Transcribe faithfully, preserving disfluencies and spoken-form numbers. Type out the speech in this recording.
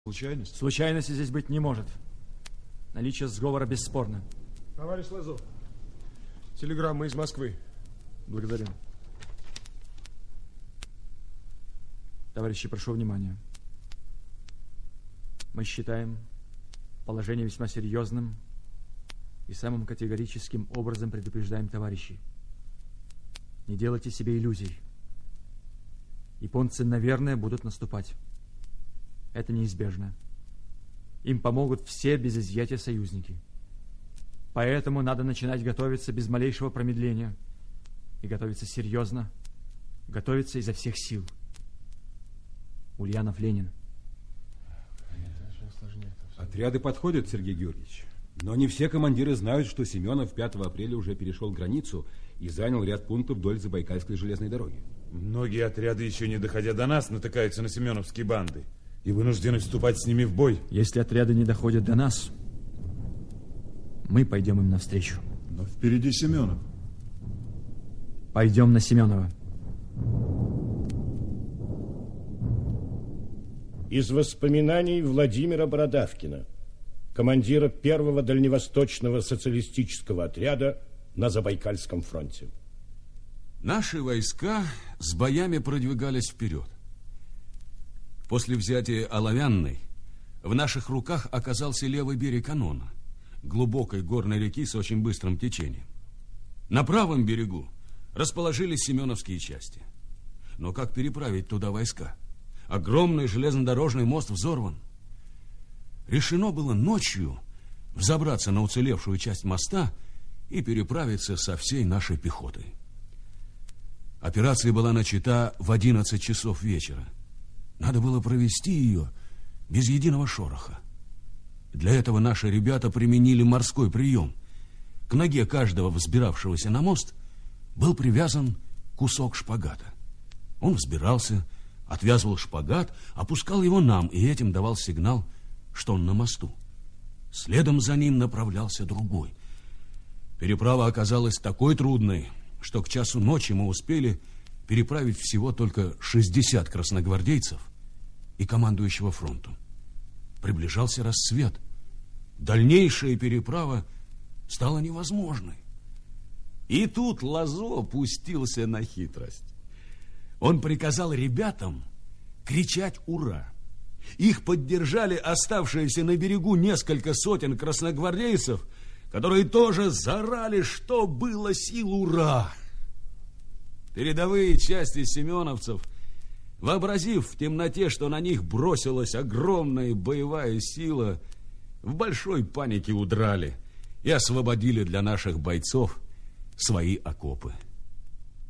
Случайность? Случайности здесь быть не может. Наличие сговора бесспорно. Товарищ Лазов, телеграмма из Москвы. Благодарю. Товарищи, прошу внимания. Мы считаем положение весьма серьезным и самым категорическим образом предупреждаем товарищей. Не делайте себе иллюзий. Японцы, наверное, будут наступать. Это неизбежно. Им помогут все без изъятия союзники. Поэтому надо начинать готовиться без малейшего промедления. И готовиться серьезно. Готовиться изо всех сил. Ульянов Ленин. Отряды подходят, Сергей Георгиевич. Но не все командиры знают, что Семенов пятого апреля уже перешел границу и занял ряд пунктов вдоль Забайкальской железной дороги. Многие отряды, еще не доходя до нас, натыкаются на семеновские банды и вынуждены вступать с ними в бой. Если отряды не доходят до нас, мы пойдем им навстречу. Но впереди Семенов. Пойдем на Семенова. Из воспоминаний Владимира Бородавкина, командира первого дальневосточного социалистического отряда на Забайкальском фронте. Наши войска с боями продвигались вперед. После взятия Оловянной в наших руках оказался левый берег Анона, глубокой горной реки с очень быстрым течением. На правом берегу расположились семеновские части. Но как переправить туда войска? Огромный железнодорожный мост взорван. Решено было ночью взобраться на уцелевшую часть моста и переправиться со всей нашей пехотой. Операция была начата в одиннадцать часов вечера. Надо было провести ее без единого шороха. Для этого наши ребята применили морской прием. К ноге каждого взбиравшегося на мост был привязан кусок шпагата. Он взбирался, отвязывал шпагат, опускал его нам и этим давал сигнал, что он на мосту. Следом за ним направлялся другой. Переправа оказалась такой трудной, что к часу ночи мы успели переправить всего только шестьдесят красногвардейцев и командующего фронтом. Приближался рассвет. Дальнейшая переправа стала невозможной. И тут Лазо пустился на хитрость. Он приказал ребятам кричать «Ура!». Их поддержали оставшиеся на берегу несколько сотен красногвардейцев, которые тоже заорали, что было сил «Ура!». Передовые части семеновцев, вообразив в темноте, что на них бросилась огромная боевая сила, в большой панике удрали и освободили для наших бойцов свои окопы.